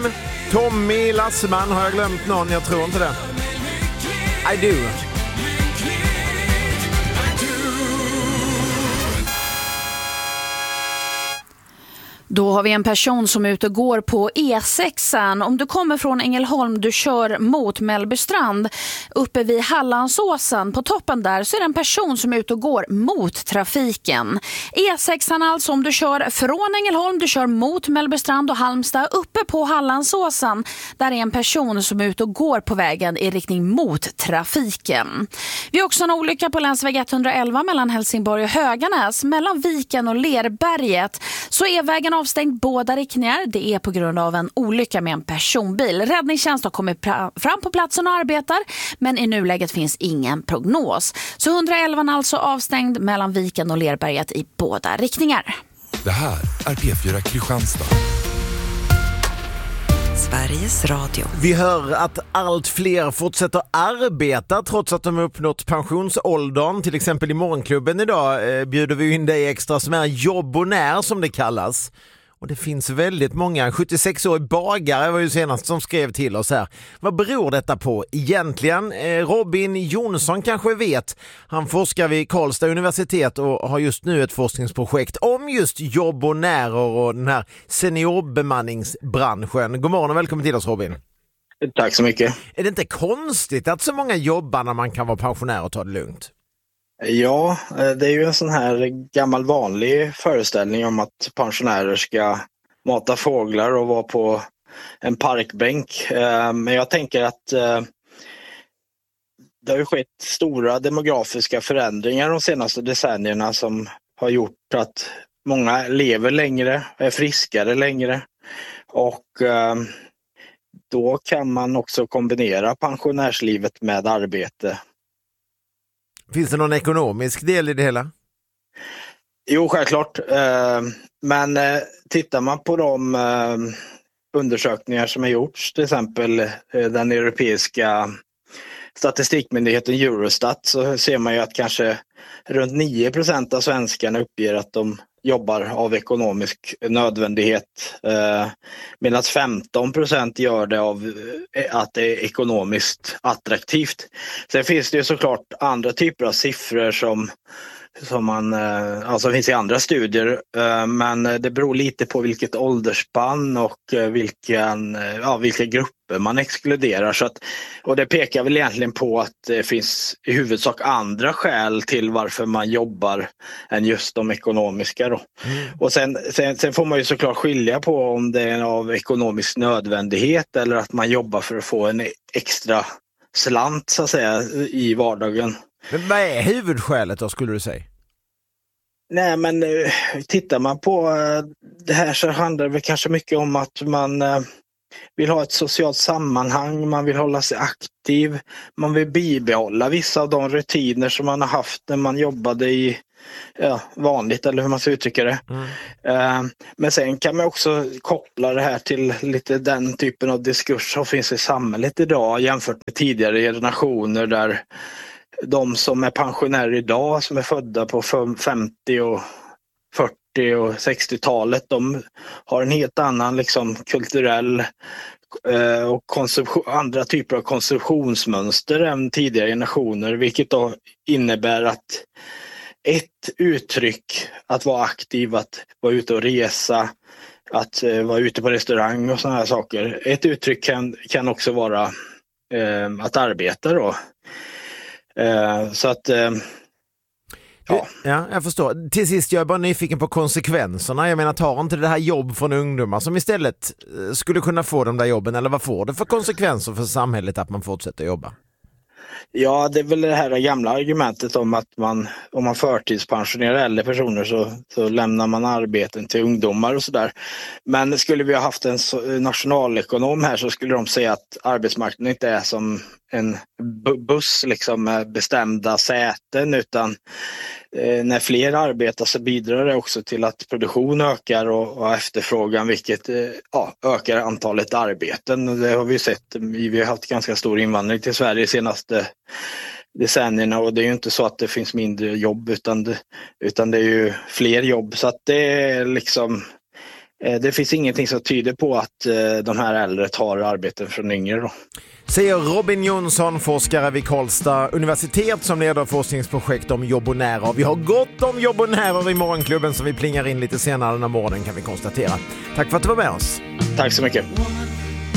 Tommy Lassman, har jag glömt någon? Jag tror inte det. I do. Då har vi en person som är ute och går på E6. Om du kommer från Ängelholm, du kör mot Mellbystrand. Uppe vid Hallandsåsen, på toppen där, så är det en person som är ute och går mot trafiken. E6 alltså, om du kör från Ängelholm, du kör mot Mellbystrand och Halmstad. Uppe på Hallandsåsen, där är en person som är ute och går på vägen i riktning mot trafiken. Vi har också en olycka på länsväg 111 mellan Helsingborg och Höganäs. Mellan Viken och Lerberget så är vägen avstängd båda riktningar. Det är på grund av en olycka med en personbil. Räddningstjänst har kommit fram på platsen och arbetar, men i nuläget finns ingen prognos. Så 111 är alltså avstängd mellan Viken och Lerberget i båda riktningar. Det här är P4 Kristianstad. Sveriges Radio. Vi hör att allt fler fortsätter arbeta trots att de har uppnått pensionsåldern. Till exempel i Morgonklubben idag bjuder vi in dig extra som är jobbonär som det kallas. Och det finns väldigt många. 76-årig bagare var ju senast som skrev till oss här. Vad beror detta på egentligen? Robin Jonsson kanske vet. Han forskar vid Karlstad universitet och har just nu ett forskningsprojekt om just jobbonärer och den här seniorbemanningsbranschen. God morgon och välkommen till oss, Robin. Tack så mycket. Är det inte konstigt att så många jobbar när man kan vara pensionär och ta det lugnt? Ja, det är ju en sån här gammal vanlig föreställning om att pensionärer ska mata fåglar och vara på en parkbänk. Men jag tänker att det har ju skett stora demografiska förändringar de senaste decennierna som har gjort att många lever längre, är friskare längre. Och då kan man också kombinera pensionärslivet med arbete. Finns det någon ekonomisk del i det hela? Jo, självklart. Men tittar man på de undersökningar som har gjorts, till exempel den europeiska statistikmyndigheten Eurostat, så ser man ju att kanske runt 9% av svenskarna uppger att de jobbar av ekonomisk nödvändighet, medan 15% gör det av att det är ekonomiskt attraktivt. Sen finns det ju såklart andra typer av siffror som man alltså finns i andra studier, men det beror lite på vilket åldersspann och vilka grupper man exkluderar. Så att, och det pekar väl egentligen på att det finns i huvudsak andra skäl till varför man jobbar än just de ekonomiska då. Och sen får man ju såklart skilja på om det är av ekonomisk nödvändighet eller att man jobbar för att få en extra slant så att säga i vardagen. Men vad är huvudskälet då, skulle du säga? Nej, men tittar man på det här så handlar det väl kanske mycket om att man vill ha ett socialt sammanhang, man vill hålla sig aktiv, man vill bibehålla vissa av de rutiner som man har haft när man jobbade i vanligt, eller hur man ska uttrycka det. Men sen kan man också koppla det här till lite den typen av diskurs som finns i samhället idag jämfört med tidigare generationer, där de som är pensionärer idag, som är födda på 50 och 40 och 60-talet, de har en helt annan liksom kulturell och andra typer av konsumtionsmönster än tidigare generationer, vilket då innebär att ett uttryck att vara aktiv, att vara ute och resa, att vara ute på restaurang och sådana här saker. Ett uttryck kan också vara att arbeta då. Så att ja, jag förstår. Till sist, jag är bara nyfiken på konsekvenserna. Jag menar, tar inte det här jobb från ungdomar som istället skulle kunna få de där jobben, eller vad får det för konsekvenser för samhället att man fortsätter jobba? Ja, det är väl det här gamla argumentet om att om man förtidspensionerar äldre personer så lämnar man arbeten till ungdomar och sådär. Men skulle vi ha haft en nationalekonom här så skulle de säga att arbetsmarknaden inte är som en buss liksom med bestämda säten, utan när fler arbetar så bidrar det också till att produktion ökar och efterfrågan, vilket ökar antalet arbeten. Det har vi sett. Vi har haft ganska stor invandring till Sverige de senaste decennierna, och det är ju inte så att det finns mindre jobb utan det är ju fler jobb. Så att det är liksom det finns ingenting som tyder på att de här äldre tar arbeten från yngre då. Säger Robin Jonsson, forskare vid Karlstad universitet som leder forskningsprojekt om jobbonärer. Vi har gott om jobbonärer i Morgonklubben som vi plingar in lite senare den här morgonen, kan vi konstatera. Tack för att du var med oss. Tack så mycket.